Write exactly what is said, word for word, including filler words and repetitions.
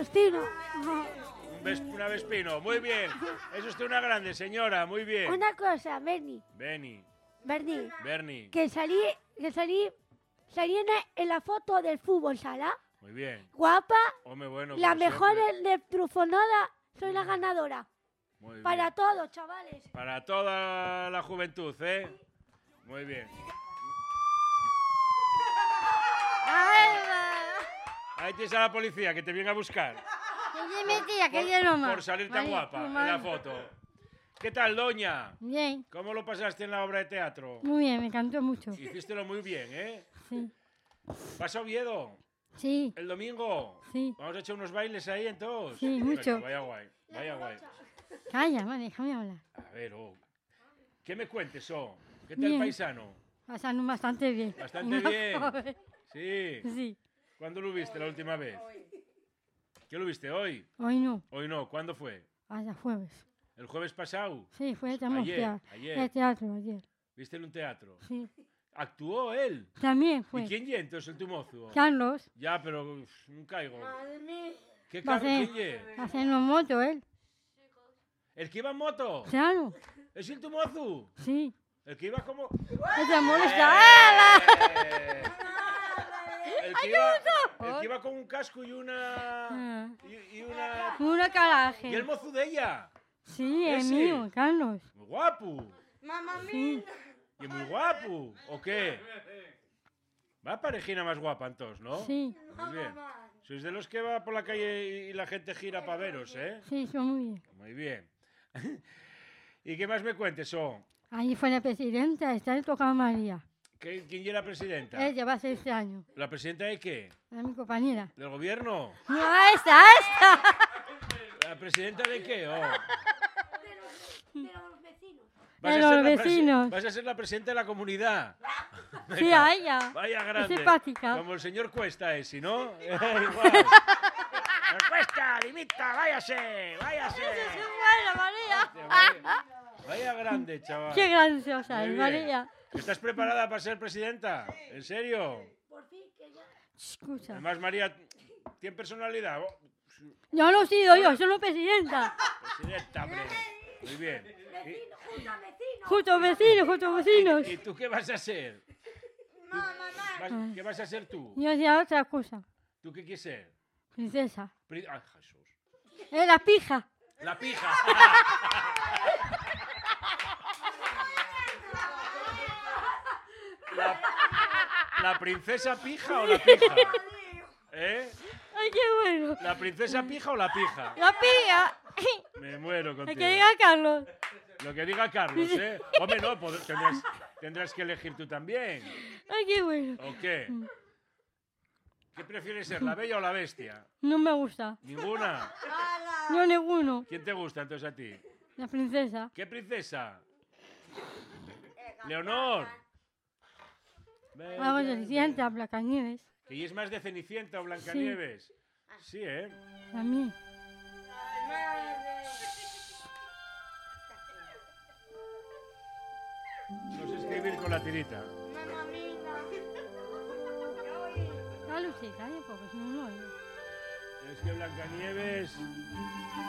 Vespino. Un ves- una Vespino, muy bien. Es usted una grande, señora, muy bien. Una cosa, Bernie, Beni, Bernie, Bernie, que salí, que salí, salí en, en la foto del fútbol sala. muy bien. Guapa, Hombre, bueno, la como mejor siempre. de Trufonada, soy la ganadora. Muy bien. Para todos, chavales. Para toda la juventud, ¿eh? Muy bien. Ahí tienes a la policía que te viene a buscar. ¿Qué me tía? ¿Qué Por, día no más? por salir tan Vale, guapa tu en madre. la foto. ¿Qué tal, doña? Bien, ¿Cómo lo pasaste en la obra de teatro? muy bien, me encantó mucho. Hicístelo muy bien, ¿eh? Sí, ¿Vas a Oviedo sí, el domingo? sí. Vamos a echar unos bailes ahí entonces. Sí, Venga, mucho. vaya guay, vaya guay. Calla, vale, déjame hablar. A ver, oh. ¿Qué me cuentes, oh? ¿Qué tal, Bien. paisano? Pasando bastante bien. Bastante Y más bien. joven. Sí. Sí, ¿Cuándo lo viste la última vez? ¿Qué lo viste hoy? hoy no, Hoy no. ¿Cuándo fue? hasta jueves. ¿El jueves pasado? Sí, fue de Ayer, ayer. El teatro ayer. ¿Viste en un teatro? Sí, ¿Actuó él? también ¿Y fue. quién ye entonces el tu mozo? Carlos, Ya, pero uf, no caigo. ¿Qué va a Carlos? hacer, ¿Quién ye? haciendo moto él. ¿El que iba en moto? Claro, ¿Es el tu mozo? sí. ¿El que iba como...? Ella molesta. ¡Eh! El que, iba, el que iba con un casco y una... Ah, Y, y una... Una caraje. ¿Y el mozo de ella? Sí, es Ese. mío, Carlos. Muy guapo. Sí, Y muy guapo. ¿O qué? Va parejina más guapa entonces, ¿no? sí, Muy bien. Sois de los que va por la calle y la gente gira para veros, ¿eh? sí, son muy bien. Muy bien. ¿Y qué más me cuentes, son? Ahí fue la presidenta, está le toca a María. ¿Qué- ¿Quién era presidenta? Ella va a ser este año, ¿La presidenta de qué? es mi compañera. ¿Del gobierno? No, esta, esta. ¿La presidenta de qué? Oh. De los vecinos. Vas De a ser los la presi- vecinos. Vas a ser la presidenta de la comunidad. Sí, Venga, a ella. Vaya Es grande. simpática. Como el señor Cuesta ese, ¿no? Igual. Señor Cuesta, dimita, váyase, váyase. Bueno, María. Vaya, vaya grande, chaval. Qué graciosa Muy es, bien. María. ¿Estás preparada para ser presidenta? ¿En serio? Por fin, que ya. Escucha. Además, María tiene personalidad. Oh, Yo no he sido yo, soy la presidenta. presidenta, hombre. Muy bien. Vecino, junto a vecino. Justo vecinos, justo vecinos. ¿Y, y tú qué vas a ser? ¿Tú- vas- ¿Qué vas a ser tú? Yo hacía otra cosa. ¿Tú qué quieres ser? Princesa. Pri- Ay, Jesús. Es la pija. La pija. La, ¿La princesa pija o la pija? ¿Eh? Ay, qué bueno. ¿La princesa pija o la pija? La pija. Me muero El contigo. que diga Carlos. Lo que diga Carlos, ¿eh? Hombre, no, pod- tendrás, tendrás que elegir tú también. Ay, qué bueno. ¿O qué? ¿Qué prefieres ser, la bella o la bestia? No me gusta. ¿Ninguna? No ninguno. ¿Quién te gusta entonces a ti? La princesa. ¿Qué princesa? Leonor. Vamos, de Cenicienta, Blancanieves. ¿Que y es más de Cenicienta o Blancanieves? Sí, ¿eh? A mí. No sé escribir con la tirita. Dale usted, calla, porque si no, no oigo. Es que Blancanieves...